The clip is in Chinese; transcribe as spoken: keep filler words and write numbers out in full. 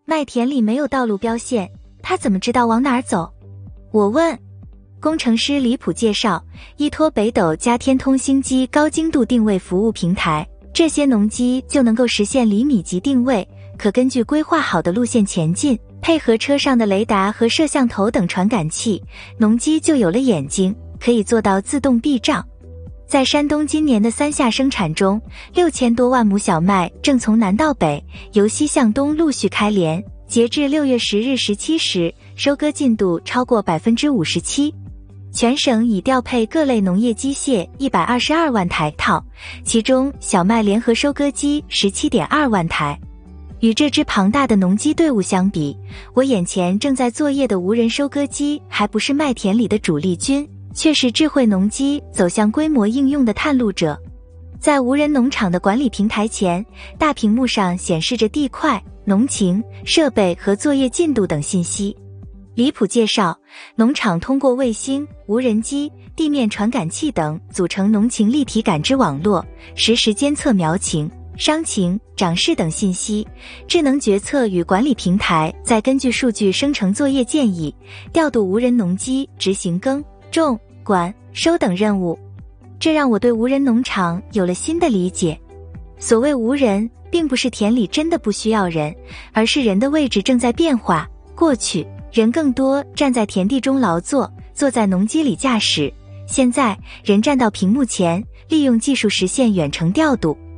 麦田里没有道路标线，他怎么知道往哪儿走？我问。工程师李普介绍，依托北斗加天通星机高精度定位服务平台，这些农机就能够实现厘米级定位，可根据规划好的路线前进，配合车上的雷达和摄像头等传感器，农机就有了眼睛，可以做到自动避障。在山东今年的三夏生产中，六千多万亩小麦正从南到北，由西向东陆续开镰，截至六月十日十七时，收割进度超过 百分之五十七。全省已调配各类农业机械一百二十二万台套，其中小麦联合收割机 十七点二万台。与这支庞大的农机队伍相比，我眼前正在作业的无人收割机还不是麦田里的主力军，却是智慧农机走向规模应用的探路者。在无人农场的管理平台前，大屏幕上显示着地块、农情、设备和作业进度等信息。李普介绍，农场通过卫星、无人机、地面传感器等组成农情立体感知网络，实时监测苗情、伤情、长势等信息。智能决策与管理平台再根据数据生成作业建议，调度无人农机执行耕、种、管、收等任务。这让我对无人农场有了新的理解。所谓无人，并不是田里真的不需要人，而是人的位置正在变化。过去人更多站在田地中劳作，坐在农机里驾驶，现在人站到屏幕前，利用技术实现远程调度。